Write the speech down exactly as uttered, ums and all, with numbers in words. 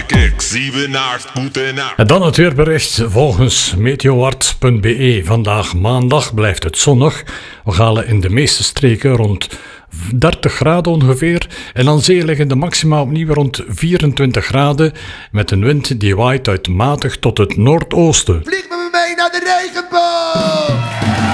kijk, zevenaars, goedenacht. En dan het weerbericht volgens meteoart punt b e. Vandaag maandag blijft het zonnig. We halen in de meeste streken rond dertig graden ongeveer. En aan zee liggen de maxima opnieuw rond vierentwintig graden. Met een wind die waait uit matig tot het noordoosten. Vlieg met me mee naar de regenboog!